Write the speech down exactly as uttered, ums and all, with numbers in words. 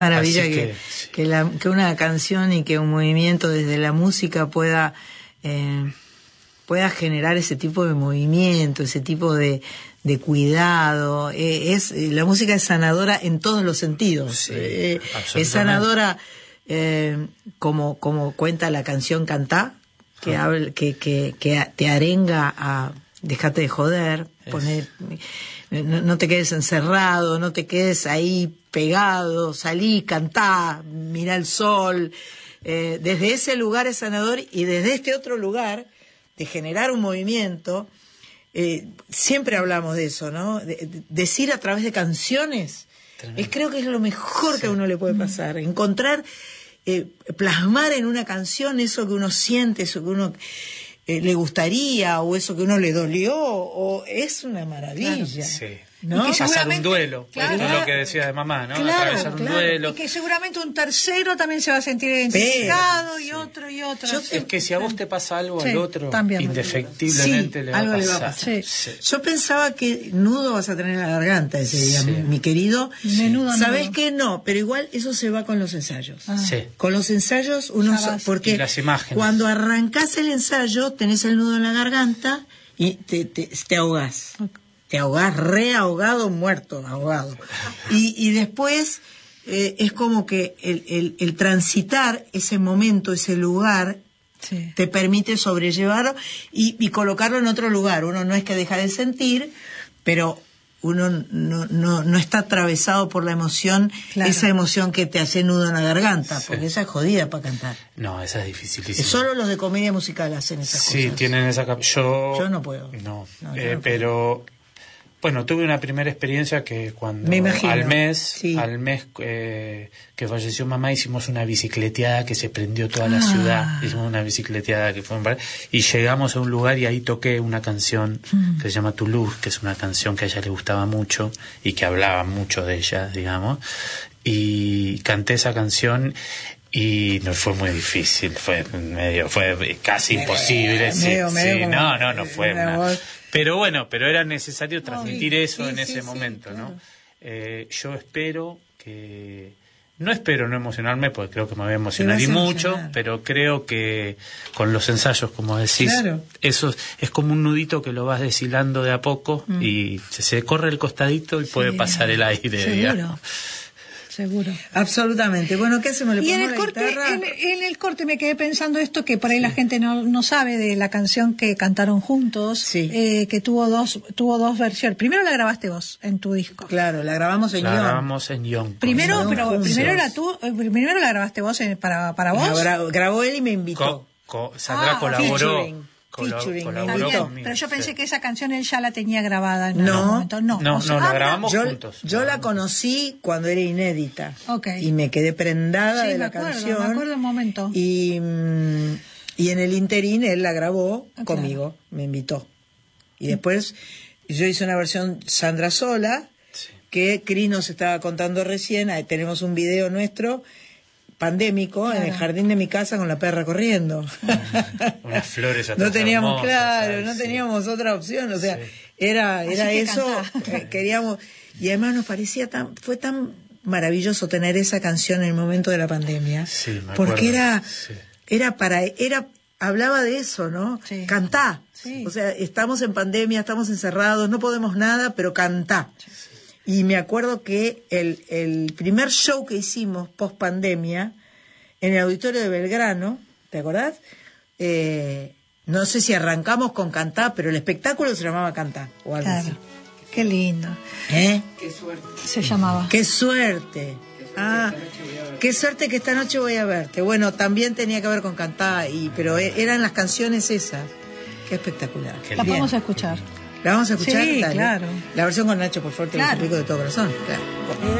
Maravilla que, que, sí. que, la, que una canción y que un movimiento desde la música pueda eh, pueda generar ese tipo de movimiento, ese tipo de, de cuidado. Eh, es la música es sanadora en todos los sentidos. Sí, eh, es sanadora eh, como como cuenta la canción Cantá, que ah. habla, que, que que te arenga a dejate de joder, es. poner no, no te quedes encerrado, no te quedes ahí pegado, salí, cantá, mirá el sol. Eh, desde ese lugar es sanador, y desde este otro lugar de generar un movimiento, eh, siempre hablamos de eso, ¿no? De, de, decir a través de canciones, es, creo que es lo mejor sí. que a uno le puede pasar, encontrar, eh, plasmar en una canción eso que uno siente, eso que uno eh, le gustaría, o eso que uno le dolió, o es una maravilla. Claro. Sí. ¿No? Y que pasar un duelo, claro, esto es lo que decía de mamá, ¿no? Claro, atravesar un claro. duelo. Y que seguramente un tercero también se va a sentir identificado, y sí. otro y otro. Yo, es que si a vos te pasa algo, sí, al otro también. indefectiblemente sí, le, va algo a le va a pasar. Sí. Sí. Yo pensaba que nudo vas a tener en la garganta ese día, sí. mi, mi querido. Menudo, ¿Sabés nudo. que no? Pero igual eso se va con los ensayos. Ah. Sí. Con los ensayos uno so, porque y las imágenes. Cuando arrancás el ensayo tenés el nudo en la garganta y te, te, te ahogás. Okay. Te ahogás, re ahogado, muerto, ahogado. Y, y después eh, es como que el, el, el transitar ese momento, ese lugar, sí. te permite sobrellevarlo y, y colocarlo en otro lugar. Uno no es que deja de sentir, pero uno no, no, no está atravesado por la emoción, claro. esa emoción que te hace nudo en la garganta, sí. porque esa es jodida para cantar. No, esa es dificilísima. Solo los de comedia musical hacen esas sí, cosas. Sí, tienen esa... Yo, yo no puedo. No, no eh, no pero... Puedo. Bueno, tuve una primera experiencia que cuando Me imagino, al mes, sí. al mes eh, que falleció mamá, hicimos una bicicleteada que se prendió toda la ah. ciudad. Hicimos una bicicleteada que fue un... y llegamos a un lugar y ahí toqué una canción mm. que se llama Tu Luz, que es una canción que a ella le gustaba mucho y que hablaba mucho de ella, digamos. Y canté esa canción. Y no fue muy difícil, fue medio, fue casi imposible, sí, medio, medio sí, no, no, no fue una, voz. Pero bueno, pero era necesario transmitir sí, eso sí, en sí, ese sí, momento, claro. ¿no? Eh, yo espero que, no espero no emocionarme, porque creo que me voy a emocionar y mucho, emocionar. Pero creo que con los ensayos, como decís, claro. eso es como un nudito que lo vas deshilando de a poco mm. y se, se corre el costadito y sí, puede pasar el aire, seguro. digamos. Seguro. Absolutamente. Bueno, ¿qué hacemos? ¿Le y en ponemos el la corte, guitarra? en, en el corte me quedé pensando esto, que por ahí sí. la gente no, no sabe de la canción que cantaron juntos, sí. eh, que tuvo dos tuvo dos versiones. Primero la grabaste vos en tu disco. Claro, la grabamos en La Ion. grabamos en Ion. Primero, pero juntos. primero era tú, primero la grabaste vos en, para para vos. La gra- grabó él y me invitó. Co, co, Sandra ah, colaboró. Featuring. Featuring, colaboró conmigo, pero yo pensé sí. que esa canción él ya la tenía grabada en no, algún momento. No, no, o sea, no, la ah, grabamos yo, juntos. Yo la conocí cuando era inédita. Okay. Y me quedé prendada sí, de me la acuerdo, canción. Me acuerdo el momento. Y, y en el interín él la grabó okay. conmigo, me invitó. Y después yo hice una versión Sandra sola, sí. que Cris nos estaba contando recién. Ahí tenemos un video nuestro pandémico, claro. en el jardín de mi casa con la perra corriendo. Unas flores atrás. No teníamos, hermosas, claro, ¿sabes? no sí. teníamos otra opción, o sea, sí. era era que eso, eh, queríamos, y además nos parecía tan, fue tan maravilloso tener esa canción en el momento de la pandemia, sí, me porque acuerdo. era, sí. era para, era, hablaba de eso, ¿no? Sí. Cantá, sí. o sea, estamos en pandemia, estamos encerrados, no podemos nada, pero cantá. Sí. Y me acuerdo que el, el primer show que hicimos post pandemia en el auditorio de Belgrano, ¿te acordás? Eh, no sé si arrancamos con Cantá, pero el espectáculo se llamaba Cantá o algo claro. así. Qué lindo. ¿Eh? Qué suerte. Se llamaba. Qué suerte. Ah, qué suerte que esta noche voy a verte. Bueno, también tenía que ver con Cantá, y, pero eran las canciones esas. Qué espectacular. Qué la vamos a escuchar. ¿La vamos a escuchar? Sí, Dale. claro. La versión con Nacho, por favor, te claro. lo suplico de todo corazón. Claro.